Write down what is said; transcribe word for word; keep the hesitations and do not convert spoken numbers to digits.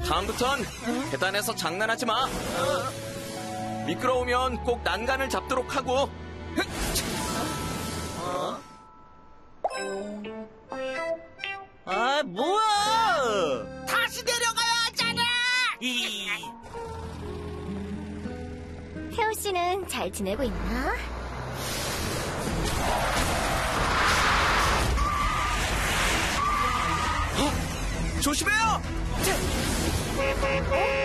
다음부턴 계단에서 장난하지 마. 미끄러우면 꼭 난간을 잡도록 하고. 아, 뭐야! 다시 내려가야 하잖아. 이... 태호 씨는 잘 지내고 있나? 조심해요! 어?